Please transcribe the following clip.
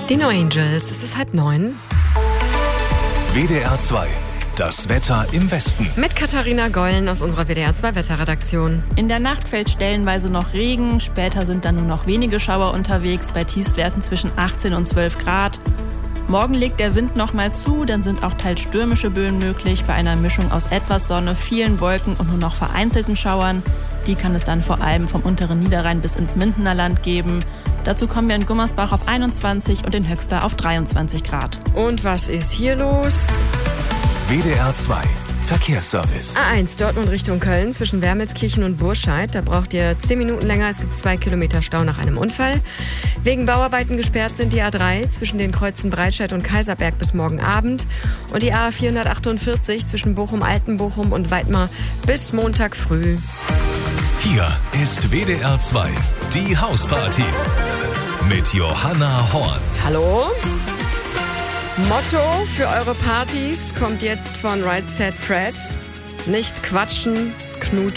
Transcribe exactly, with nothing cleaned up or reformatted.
Die No Angels, es ist halb neun. W D R zwei, das Wetter im Westen. Mit Katharina Gollen aus unserer W D R zwei Wetterredaktion. In der Nacht fällt stellenweise noch Regen, später sind dann nur noch wenige Schauer unterwegs, bei Tiefstwerten zwischen achtzehn und zwölf Grad. Morgen legt der Wind noch mal zu, dann sind auch teils stürmische Böen möglich, bei einer Mischung aus etwas Sonne, vielen Wolken und nur noch vereinzelten Schauern. Die kann es dann vor allem vom unteren Niederrhein bis ins Mindener Land geben. Dazu kommen wir in Gummersbach auf einundzwanzig und in Höxter auf dreiundzwanzig Grad. Und was ist hier los? W D R zwei, Verkehrsservice. A eins, Dortmund Richtung Köln zwischen Wermelskirchen und Burscheid. Da braucht ihr zehn Minuten länger. Es gibt zwei Kilometer Stau nach einem Unfall. Wegen Bauarbeiten gesperrt sind die A drei zwischen den Kreuzen Breitscheid und Kaiserberg bis morgen Abend. Und die A vierhundertachtundvierzig zwischen Bochum-Altenbochum und Weidmar bis Montag früh. Hier ist W D R zwei, die Hausparty. Mit Johanna Horn. Hallo? Motto für eure Partys kommt jetzt von Right Said Fred. Nicht quatschen, knutschen.